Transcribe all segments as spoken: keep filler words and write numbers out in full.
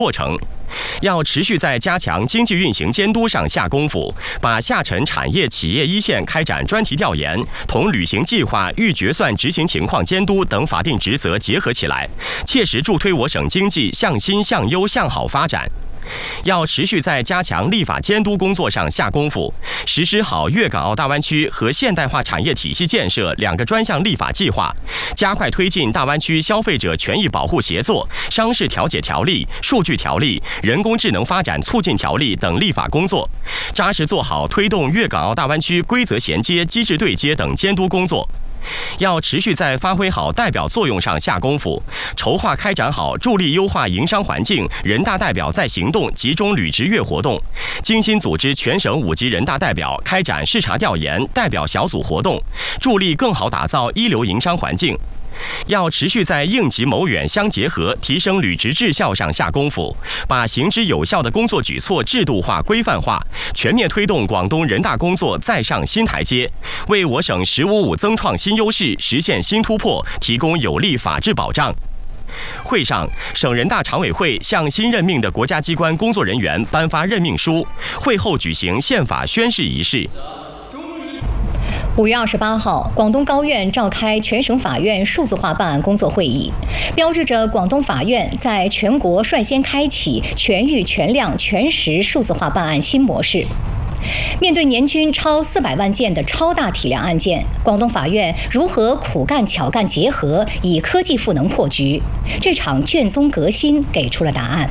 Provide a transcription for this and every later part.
过程。要持续在加强经济运行监督上下功夫，把下沉产业企业一线开展专题调研、同履行计划预决算执行情况监督等法定职责结合起来，切实助推我省经济向新向优向好发展。要持续在加强立法监督工作上下功夫，实施好粤港澳大湾区和现代化产业体系建设两个专项立法计划，加快推进大湾区消费者权益保护协作、商事调解条例、数据条例、人工智能发展促进条例等立法工作，扎实做好推动粤港澳大湾区规则衔接、机制对接等监督工作。要持续在发挥好代表作用上下功夫，筹划开展好助力优化营商环境人大代表在行动集中履职月活动，精心组织全省五级人大代表开展视察调研代表小组活动，助力更好打造一流营商环境。要持续在应急谋远相结合、提升履职质效上下功夫，把行之有效的工作举措制度化、规范化，全面推动广东人大工作再上新台阶，为我省“十五五”增创新优势、实现新突破提供有力法治保障。会上，省人大常委会向新任命的国家机关工作人员颁发任命书，会后举行宪法宣誓仪式。 五月二十八号，广东高院召开全省法院数字化办案工作会议，标志着广东法院在全国率先开启全域全量全实数字化办案新模式。面对年均超四百万件的超大体量案件，广东法院如何苦干巧干结合，以科技赋能破局？这场卷宗革新给出了答案。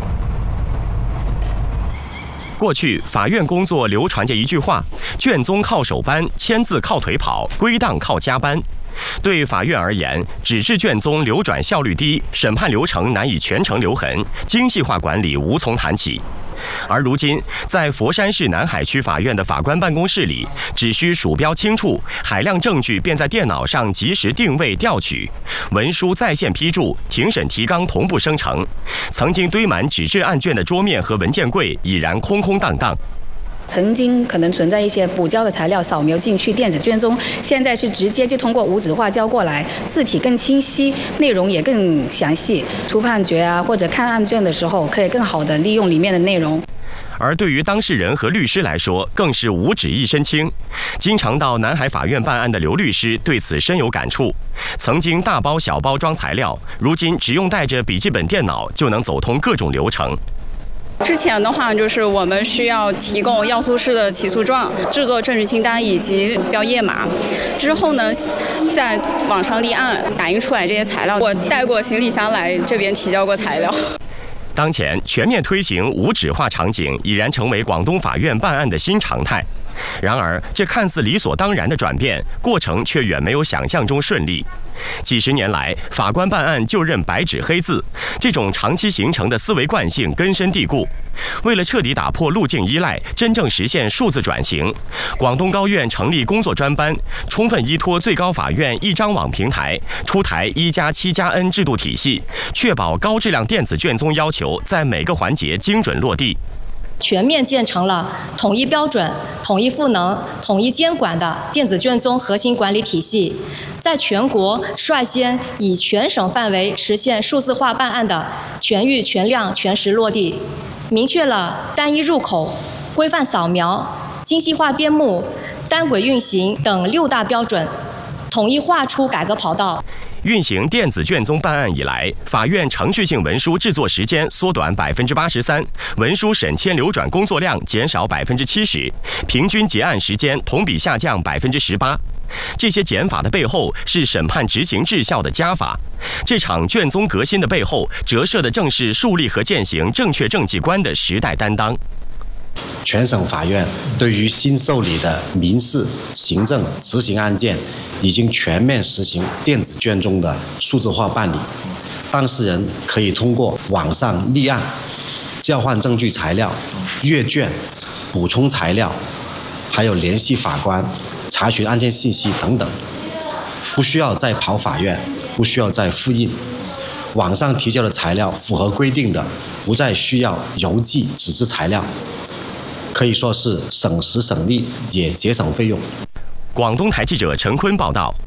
过去法院工作流传着一句话：卷宗靠手搬，签字靠腿跑，归档靠加班。对法院而言，纸质卷宗流转效率低，审判流程难以全程留痕，精细化管理无从谈起。而如今，在佛山市南海区法院的法官办公室里，只需鼠标轻触，海量证据便在电脑上及时定位调取，文书在线批注，庭审提纲同步生成。曾经堆满纸质案卷的桌面和文件柜已然空空荡荡。 曾经可能存在一些补交的材料扫描进去电子卷宗，现在是直接就通过无纸化交过来，字体更清晰，内容也更详细。出判决啊或者看案卷的时候，可以更好的利用里面的内容。 而对于当事人和律师来说，更是五指一身轻。经常到南海法院办案的刘律师对此深有感触。曾经大包小包装材料，如今只用带着笔记本电脑就能走通各种流程。 之前的话，就是我们需要提供要素式的起诉状、制作证据清单以及标页码。之后呢，在网上立案，打印出来这些材料，我带过行李箱来这边提交过材料。 当前全面推行无纸化场景已然成为广东法院办案的新常态。然而，这看似理所当然的转变，过程却远没有想象中顺利。几十年来，法官办案就认白纸黑字，这种长期形成的思维惯性根深蒂固。为了彻底打破路径依赖，真正实现数字转型，广东高院成立工作专班，充分依托最高法院一张网平台，出台一加七加 N 制度体系，确保高质量电子卷宗要求在每个环节精准落地。 全面建成了统一标准、统一赋能、统一监管的电子卷宗核心管理体系，在全国率先以全省范围实现数字化办案的全域全量全实落地，明确了单一入口、规范扫描、精细化编目、单轨运行等六大标准，统一划出改革跑道。 运行电子卷宗办案以来，法院程序性文书制作时间缩短百分之八十三，文书审签流转工作量减少百分之七十，平均结案时间同比下降百分之十八。这些减法的背后是审判执行质效的加法。这场卷宗革新的背后，折射的正是树立和践行正确政绩观的时代担当。 全省法院对于新受理的民事、行政执行案件，已经全面实行电子卷宗的数字化办理。当事人可以通过网上立案、交换证据材料、阅卷、补充材料，还有联系法官、查询案件信息等等，不需要再跑法院，不需要再复印。网上提交的材料符合规定的，不再需要邮寄纸质材料。可以说是省时省力，也节省费用。 广东台记者陈坤报道。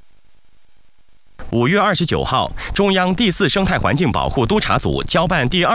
五月二十九号，中央第四生态环境保护督察组交办第二